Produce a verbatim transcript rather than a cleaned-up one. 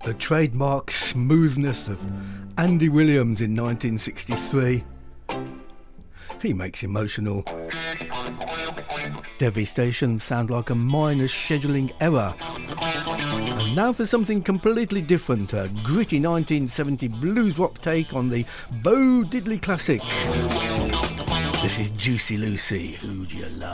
The trademark smoothness of Andy Williams in nineteen sixty-three. He makes emotional devastation sound like a minor scheduling error. And now for something completely different, a gritty nineteen seventy blues rock take on the Bo Diddley classic. This is Juicy Lucy, Who'd You Love?